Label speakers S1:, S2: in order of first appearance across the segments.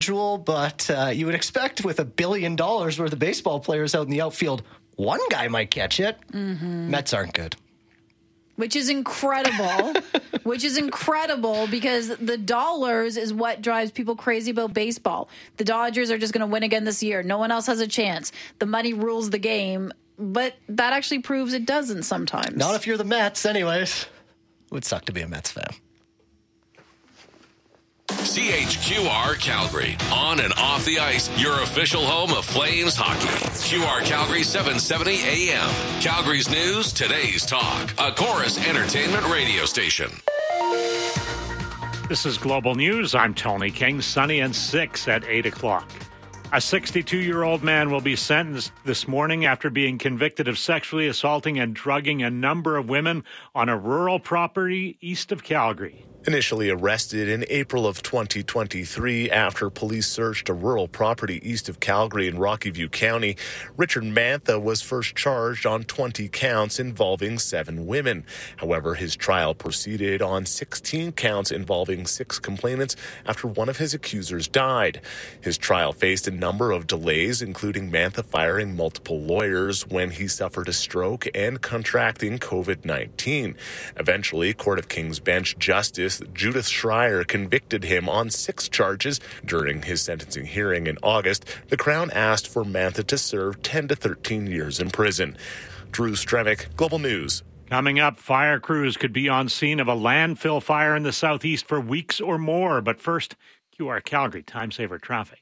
S1: unusual, but you would expect with $1 billion worth of baseball players out in the outfield, one guy might catch it. Mm-hmm. Mets aren't good.
S2: Which is incredible. Because the dollars is what drives people crazy about baseball. The Dodgers are just going to win again this year. No one else has a chance. The money rules the game. But that actually proves it doesn't sometimes.
S1: Not if you're the Mets, anyways. It would suck to be a Mets fan.
S3: CHQR Calgary. On and off the ice, your official home of Flames hockey. QR Calgary 770 AM. Calgary's news, today's talk. A Chorus Entertainment radio station.
S4: This is Global News. I'm Tony King. Sunny and 6 at 8 o'clock. A 62-year-old man will be sentenced this morning after being convicted of sexually assaulting and drugging a number of women on a rural property east of Calgary.
S5: Initially arrested in April of 2023 after police searched a rural property east of Calgary in Rocky View County, Richard Mantha was first charged on 20 counts involving 7 women. However, his trial proceeded on 16 counts involving 6 complainants after one of his accusers died. His trial faced a number of delays, including Mantha firing multiple lawyers when he suffered a stroke and contracting COVID-19. Eventually, Court of King's Bench Justice Judith Schreier convicted him on 6 charges. During his sentencing hearing in August, the Crown asked for Mantha to serve 10 to 13 years in prison. Drew Stremick, Global News.
S4: Coming up, fire crews could be on scene of a landfill fire in the southeast for weeks or more. But first, QR Calgary Time Saver Traffic.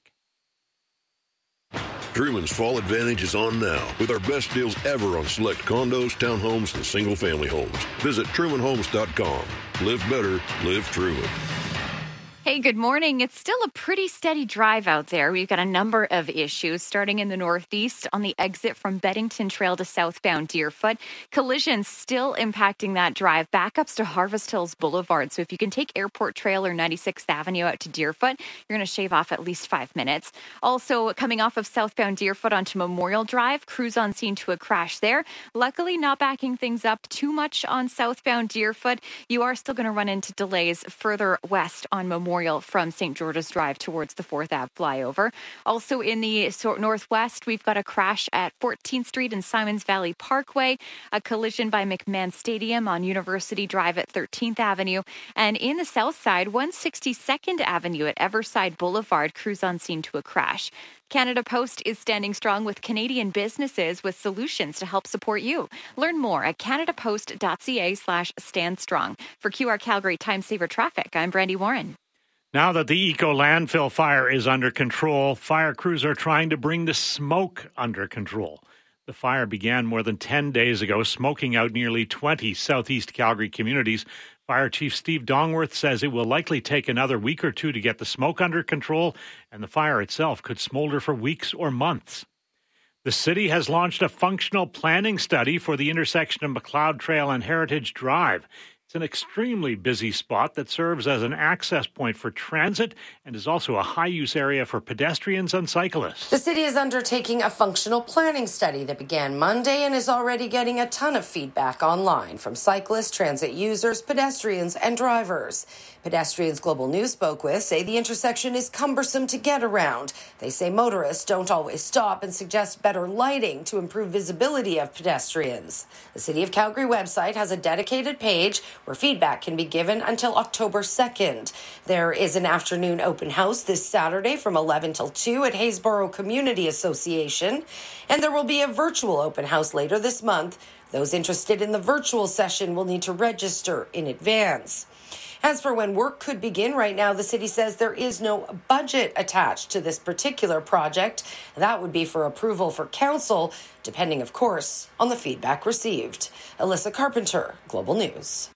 S6: Truman's Fall Advantage is on now with our best deals ever on select condos, townhomes, and single-family homes. Visit TrumanHomes.com. Live better, live Truman.
S7: Hey, good morning. It's still a pretty steady drive out there. We've got a number of issues starting in the northeast on the exit from Beddington Trail to southbound Deerfoot. Collisions still impacting that drive. Backups to Harvest Hills Boulevard. So if you can take Airport Trail or 96th Avenue out to Deerfoot, you're going to shave off at least 5 minutes. Also, coming off of southbound Deerfoot onto Memorial Drive, crews on scene to a crash there. Luckily, not backing things up too much on southbound Deerfoot. You are still going to run into delays further west on Memorial from St. George's Drive towards the 4th Ave flyover. Also in the northwest, we've got a crash at 14th Street and Simons Valley Parkway, a collision by McMahon Stadium on University Drive at 13th Avenue, and in the south side, 162nd Avenue at Everside Boulevard, crews on scene to a crash. Canada Post is standing strong with Canadian businesses with solutions to help support you. Learn more at canadapost.ca/standstrong. For QR Calgary Time Saver Traffic, I'm Brandy Warren.
S4: Now that the Eco landfill fire is under control, fire crews are trying to bring the smoke under control. The fire began more than 10 days ago, smoking out nearly 20 southeast Calgary communities. Fire Chief Steve Dongworth says it will likely take another week or 2 to get the smoke under control, and the fire itself could smolder for weeks or months. The city has launched a functional planning study for the intersection of McLeod Trail and Heritage Drive. It's an extremely busy spot that serves as an access point for transit and is also a high-use area for pedestrians and cyclists.
S8: The city is undertaking a functional planning study that began Monday and is already getting a ton of feedback online from cyclists, transit users, pedestrians, and drivers. Pedestrians Global News spoke with say the intersection is cumbersome to get around. They say motorists don't always stop and suggest better lighting to improve visibility of pedestrians. The City of Calgary website has a dedicated page where feedback can be given until October 2nd. There is an afternoon open house this Saturday from 11 till 2 at Haysboro Community Association, and there will be a virtual open house later this month. Those interested in the virtual session will need to register in advance. As for when work could begin, right now the city says there is no budget attached to this particular project. That would be for approval for council, depending, of course, on the feedback received. Alyssa Carpenter, Global News.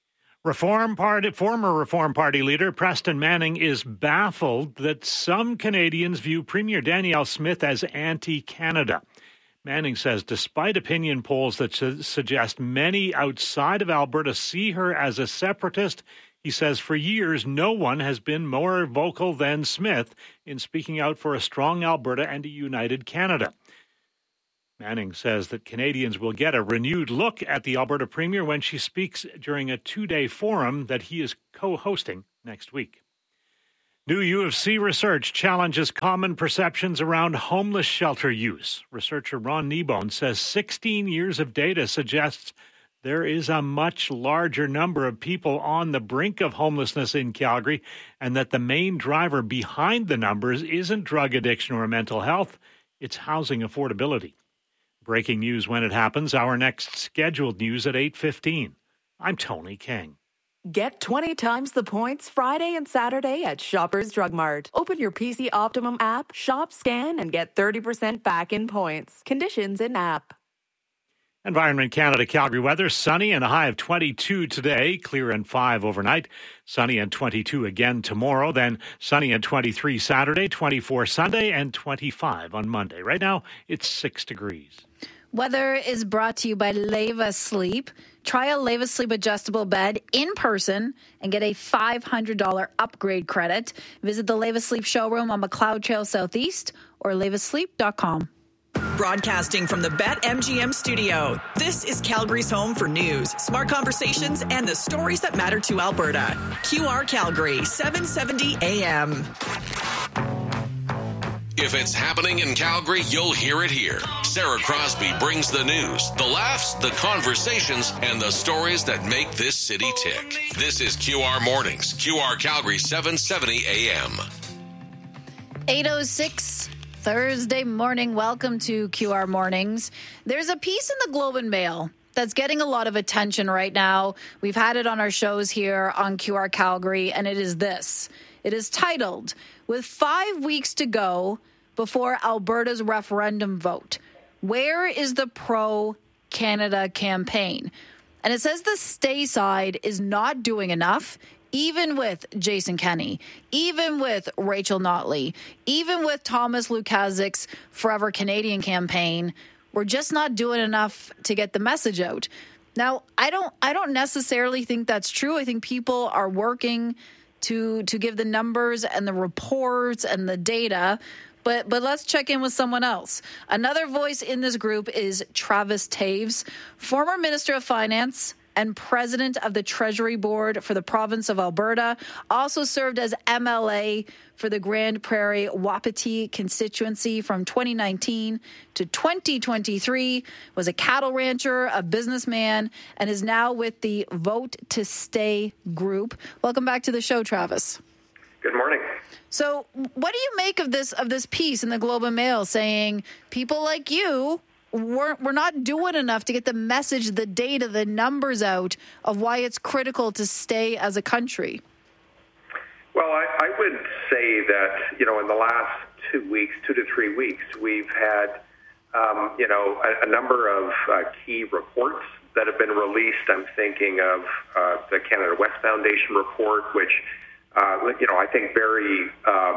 S4: Former Reform Party leader Preston Manning is baffled that some Canadians view Premier Danielle Smith as anti-Canada. Manning says despite opinion polls that suggest many outside of Alberta see her as a separatist, he says for years no one has been more vocal than Smith in speaking out for a strong Alberta and a united Canada. Manning says that Canadians will get a renewed look at the Alberta Premier when she speaks during a 2-day forum that he is co-hosting next week. New UFC research challenges common perceptions around homeless shelter use. Researcher Ron Kneebone says 16 years of data suggests there is a much larger number of people on the brink of homelessness in Calgary, and that the main driver behind the numbers isn't drug addiction or mental health, it's housing affordability. Breaking news when it happens, our next scheduled news at 8:15. I'm Tony King.
S9: Get 20 times the points Friday and Saturday at Shoppers Drug Mart. Open your PC Optimum app, shop, scan, and get 30% back in points. Conditions in app.
S4: Environment Canada Calgary weather, sunny and a high of 22 today, clear and 5 overnight, sunny and 22 again tomorrow, then sunny and 23 Saturday, 24 Sunday, and 25 on Monday. Right now, it's 6 degrees.
S2: Weather is brought to you by Leva Sleep. Try a Leva Sleep adjustable bed in person and get a $500 upgrade credit. Visit the Leva Sleep showroom on McLeod Trail Southeast or levasleep.com.
S10: Broadcasting from the BetMGM studio, this is Calgary's home for news, smart conversations, and the stories that matter to Alberta. QR Calgary, 770 AM.
S3: If it's happening in Calgary, you'll hear it here. Sarah Crosby brings the news, the laughs, the conversations, and the stories that make this city tick. This is QR Mornings, QR Calgary, 770 AM.
S2: 8:06 Thursday morning. Welcome to QR Mornings. There's a piece in the Globe and Mail that's getting a lot of attention right now. We've had it on our shows here on QR Calgary, and it is this. It is titled, "With 5 weeks to go before Alberta's referendum vote, where is the pro-Canada campaign?" And it says the stay side is not doing enough, even with Jason Kenney, even with Rachel Notley, even with Thomas Lukaszik's Forever Canadian campaign. We're just not doing enough to get the message out. Now, I don't necessarily think that's true. I think people are working to give the numbers and the reports and the data. But let's check in with someone else. Another voice in this group is Travis Taves, former Minister of Finance and president of the Treasury Board for the province of Alberta, also served as MLA for the Grand Prairie Wapiti constituency from 2019 to 2023, was a cattle rancher, a businessman, and is now with the Vote to Stay group. Welcome back to the show, Travis.
S11: Good morning.
S2: So what do you make of this piece in the Globe and Mail saying people like you we're not doing enough to get the message, the data, the numbers out of why it's critical to stay as a country?
S11: Well, I would say that, in the last 2 to 3 weeks, we've had, a number of key reports that have been released. I'm thinking of the Canada West Foundation report, which, I think very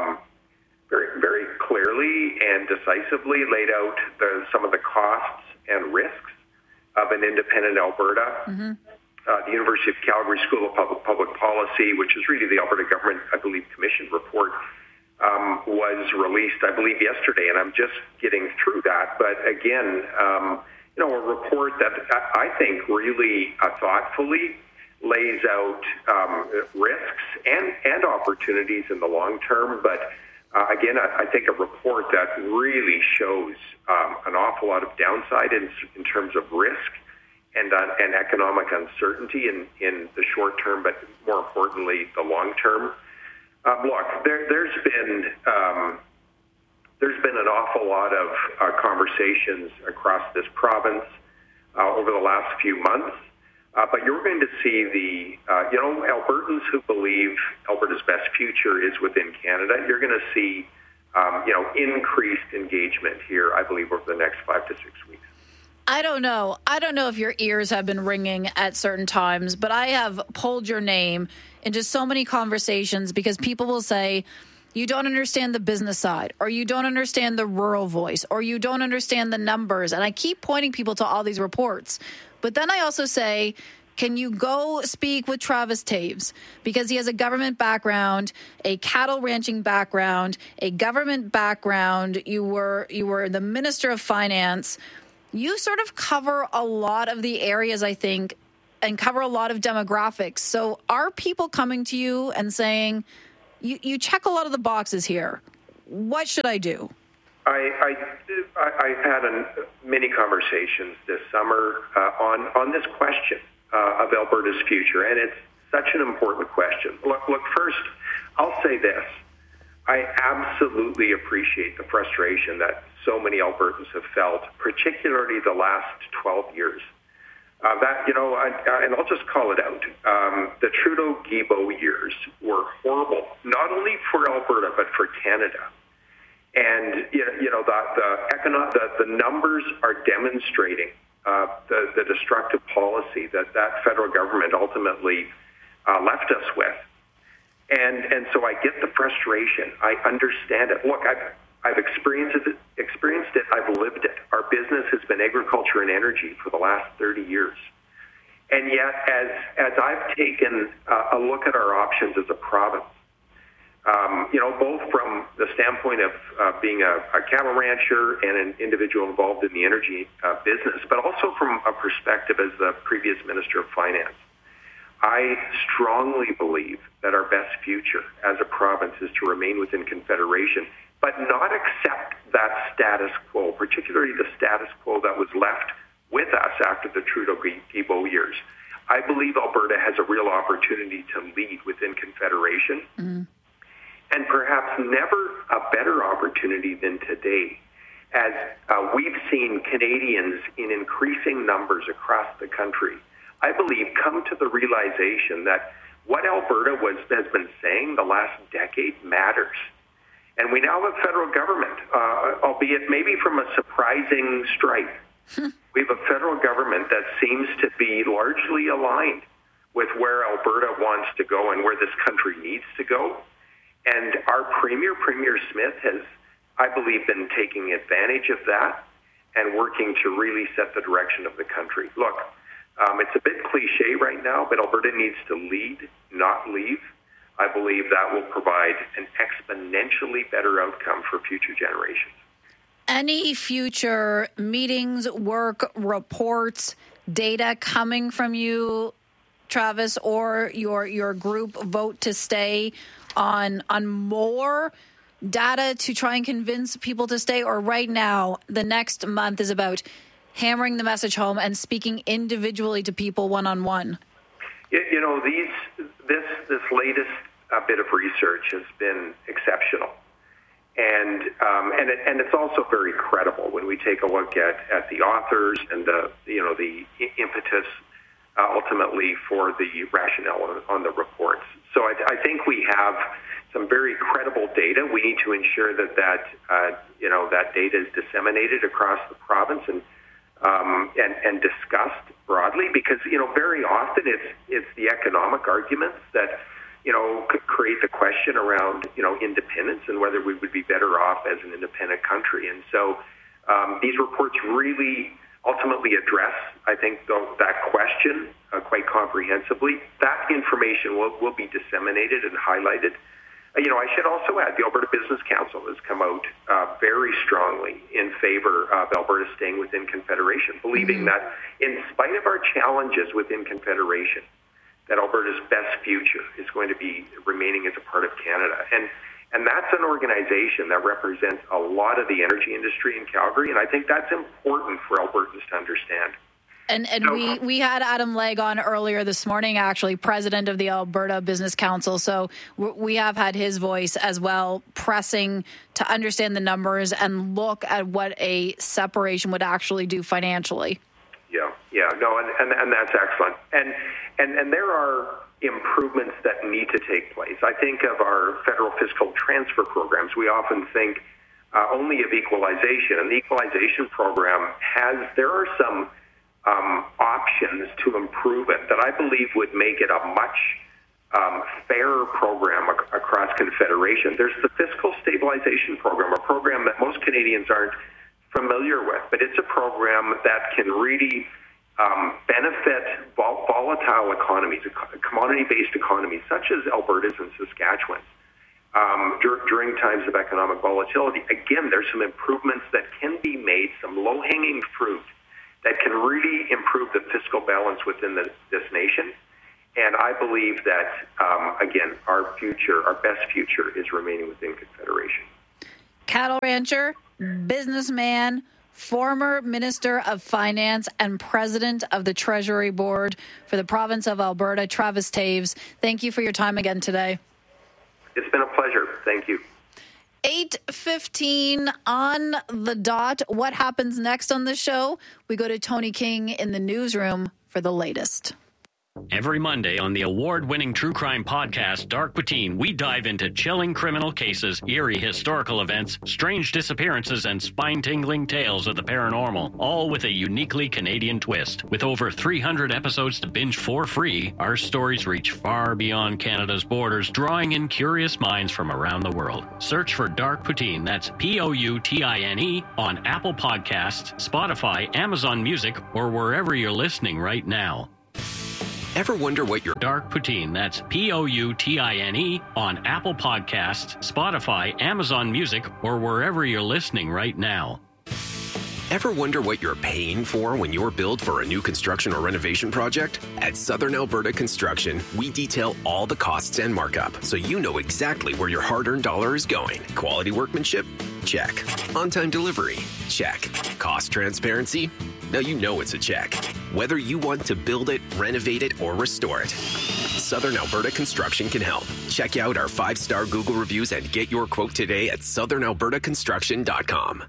S11: clearly and decisively laid out some of the costs and risks of an independent Alberta. Mm-hmm. The University of Calgary School of Public Policy, which is really the Alberta Government, I believe, Commission report, was released, I believe, yesterday, and I'm just getting through that. But again, a report that I think really thoughtfully lays out risks and opportunities in the long term, but again, I think a report that really shows an awful lot of downside in terms of risk and economic uncertainty in the short term, but more importantly, the long term. Look, there's been an awful lot of conversations across this province over the last few months. But you're going to see the, Albertans who believe Alberta's best future is within Canada. You're going to see, increased engagement here, I believe, over the next 5 to 6 weeks.
S2: I don't know if your ears have been ringing at certain times, but I have pulled your name in just so many conversations because people will say, you don't understand the business side, or you don't understand the rural voice, or you don't understand the numbers. And I keep pointing people to all these reports. But then I also say, can you go speak with Travis Taves? Because he has a government background, a cattle ranching background, a government background. You were the Minister of Finance. You sort of cover a lot of the areas, I think, and cover a lot of demographics. So are people coming to you and saying, you check a lot of the boxes here. What should I do?
S11: I've had many conversations this summer on this question of Alberta's future, and it's such an important question. Look, first, I'll say this. I absolutely appreciate the frustration that so many Albertans have felt, particularly the last 12 years. And I'll just call it out. The Trudeau-Guilbeault years were horrible, not only for Alberta, but for Canada. And, the numbers are demonstrating the destructive policy that federal government ultimately left us with. And so I get the frustration. I understand it. Look, I've experienced it. I've lived it. Our business has been agriculture and energy for the last 30 years. And yet, as I've taken a look at our options as a province, both from the standpoint of being a cattle rancher and an individual involved in the energy business, but also from a perspective as the previous Minister of Finance, I strongly believe that our best future as a province is to remain within Confederation, but not accept that status quo, particularly the status quo that was left with us after the Trudeau-Guilbeault years. I believe Alberta has a real opportunity to lead within Confederation, and perhaps never a better opportunity than today, as we've seen Canadians in increasing numbers across the country, I believe, come to the realization that what Alberta has been saying the last decade matters. And we now have a federal government, albeit maybe from a surprising stripe. We have a federal government that seems to be largely aligned with where Alberta wants to go and where this country needs to go. And our Premier Smith, has, I believe, been taking advantage of that and working to really set the direction of the country. Look, it's a bit cliche right now, but Alberta needs to lead, not leave. I believe that will provide an exponentially better outcome for future generations.
S2: Any future meetings, work, reports, data coming from you, Travis, or your group vote to stay on more data to try and convince people to stay? Or right now, the next month is about hammering the message home and speaking individually to people one-on-one?
S11: This latest bit of research has been exceptional. And it's also very credible when we take a look at the authors and the impetus ultimately for the rationale on the reports. So I think we have some very credible data. We need to ensure that data is disseminated across the province and discussed broadly, because very often it's the economic arguments that could create the question around independence and whether we would be better off as an independent country. And so these reports really ultimately address, I think, that question quite comprehensively. That information will be disseminated and highlighted. I should also add, the Alberta Business Council has come out very strongly in favor of Alberta staying within Confederation, believing that in spite of our challenges within Confederation, that Alberta's best future is going to be remaining as a part of Canada. And that's an organization that represents a lot of the energy industry in Calgary, and I think that's important for Albertans to understand.
S2: And we had Adam Legge on earlier this morning, actually, president of the Alberta Business Council. So we have had his voice as well, pressing to understand the numbers and look at what a separation would actually do financially. And that's excellent. And there are improvements that need to take place. I think of our federal fiscal transfer programs. We often think only of equalization, and the equalization program there are some options to improve it that I believe would make it a much fairer program across Confederation. There's the Fiscal Stabilization Program, a program that most Canadians aren't familiar with, but it's a program that can really benefit volatile economies, commodity-based economies, such as Alberta's and Saskatchewan's, during times of economic volatility. Again, there's some improvements that can be made, some low-hanging fruit that can really improve the fiscal balance within this nation.
S11: And I believe that, again, our best future is remaining within Confederation.
S2: Cattle rancher, businessman, former Minister of Finance and President of the Treasury Board for the province of Alberta, Travis Toews. Thank you for your time again today.
S11: It's been a pleasure. Thank you.
S2: 8:15 on the dot. What happens next on the show? We go to Tony King in the newsroom for the latest.
S12: Every Monday on the award-winning true crime podcast, Dark Poutine, we dive into chilling criminal cases, eerie historical events, strange disappearances, and spine-tingling tales of the paranormal, all with a uniquely Canadian twist. With over 300 episodes to binge for free, our stories reach far beyond Canada's borders, drawing in curious minds from around the world. Search for Dark Poutine, that's Poutine, on Apple Podcasts, Spotify, Amazon Music, or wherever you're listening right now.
S13: Ever wonder what your
S12: Dark Poutine, that's Poutine, on Apple Podcasts, Spotify, Amazon Music, or wherever you're listening right now.
S13: Ever wonder what you're paying for when you're billed for a new construction or renovation project? At Southern Alberta Construction, we detail all the costs and markup, so you know exactly where your hard-earned dollar is going. Quality workmanship? Check. On-time delivery? Check. Cost transparency? Now you know it's a check. Whether you want to build it, renovate it, or restore it, Southern Alberta Construction can help. Check out our 5-star Google reviews and get your quote today at southernalbertaconstruction.com.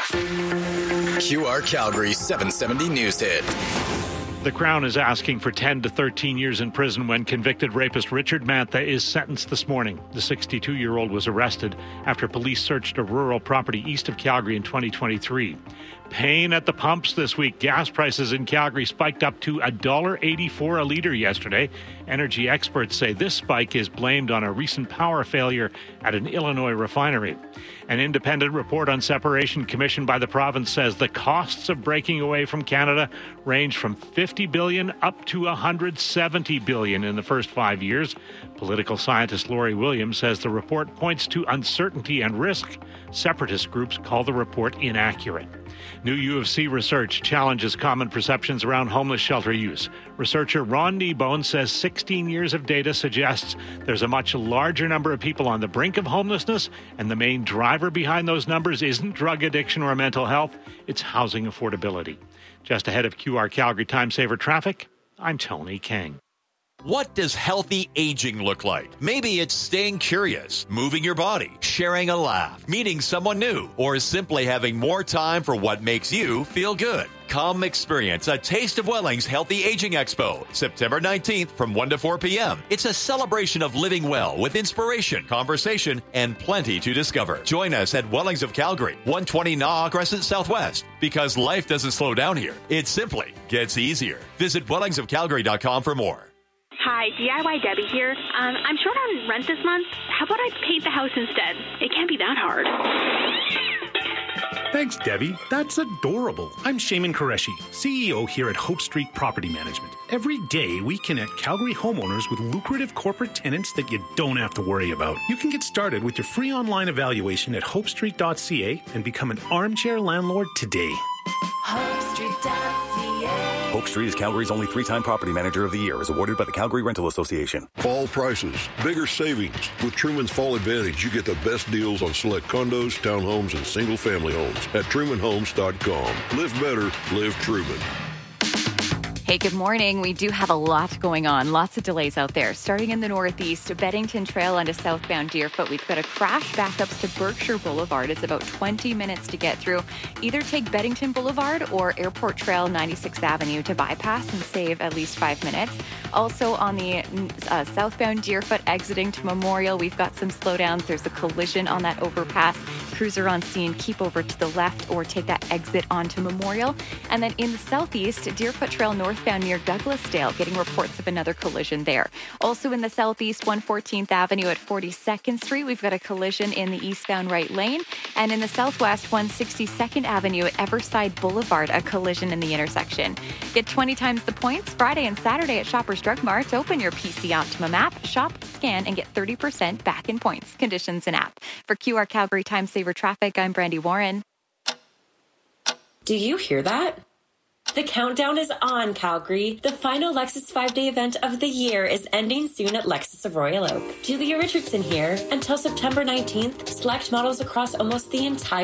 S14: QR Calgary 770 News Hit.
S4: The Crown is asking for 10 to 13 years in prison when convicted rapist Richard Mantha is sentenced this morning. The 62-year-old was arrested after police searched a rural property east of Calgary in 2023. Pain at the pumps this week. Gas prices in Calgary spiked up to $1.84 a litre yesterday. Energy experts say this spike is blamed on a recent power failure at an Illinois refinery. An independent report on separation commissioned by the province says the costs of breaking away from Canada range from $50 billion up to $170 billion in the first 5 years. Political scientist Laurie Williams says the report points to uncertainty and risk. Separatist groups call the report inaccurate. New U of C research challenges common perceptions around homeless shelter use. Researcher Ron Kneebone says 16 years of data suggests there's a much larger number of people on the brink of homelessness, and the main driver behind those numbers isn't drug addiction or mental health, it's housing affordability. Just ahead of QR Calgary Time Saver Traffic, I'm Tony King.
S15: What does healthy aging look like? Maybe it's staying curious, moving your body, sharing a laugh, meeting someone new, or simply having more time for what makes you feel good. Come experience a Taste of Welling's Healthy Aging Expo, September 19th from 1 to 4 p.m. It's a celebration of living well with inspiration, conversation, and plenty to discover. Join us at Wellings of Calgary, 120 Naw Crescent Southwest, because life doesn't slow down here. It simply gets easier. Visit wellingsofcalgary.com for more.
S16: Hi, DIY Debbie here. I'm short on rent this month. How about I paint the house instead? It can't be that hard.
S17: Thanks, Debbie. That's adorable. I'm Shaman Qureshi, CEO here at Hope Street Property Management. Every day, we connect Calgary homeowners with lucrative corporate tenants that you don't have to worry about. You can get started with your free online evaluation at hopestreet.ca and become an armchair landlord today.
S18: HopeStreet.ca. Hope Street is Calgary's only 3-time Property Manager of the Year, is awarded by the Calgary Rental Association.
S6: Fall prices, bigger savings. With Truman's Fall Advantage, you get the best deals on select condos, townhomes, and single-family homes at TrumanHomes.com. Live better, live Truman.
S7: Hey, good morning. We do have a lot going on. Lots of delays out there. Starting in the northeast, Beddington Trail onto southbound Deerfoot. We've got a crash backups to Berkshire Boulevard. It's about 20 minutes to get through. Either take Beddington Boulevard or Airport Trail 96th Avenue to bypass and save at least 5 minutes. Also on the southbound Deerfoot exiting to Memorial, we've got some slowdowns. There's a collision on that overpass. Cruiser on scene. Keep over to the left or take that exit onto Memorial. And then in the southeast, Deerfoot Trail northbound near Douglasdale, getting reports of another collision there. Also in the southeast, 114th Avenue at 42nd Street, we've got a collision in the eastbound right lane. And in the southwest, 162nd Avenue at Everside Boulevard, a collision in the intersection. Get 20 times the points Friday and Saturday at Shoppers Drug Mart. Open your PC Optimum app, shop, scan, and get 30% back in points. Conditions in app. For QR Calgary Time Saver Traffic, I'm Brandy Warren.
S19: Do you hear that? The countdown is on, Calgary. The final Lexus 5-day event of the year is ending soon at Lexus of Royal Oak. Julia Richardson here. Until September 19th, select models across almost the entire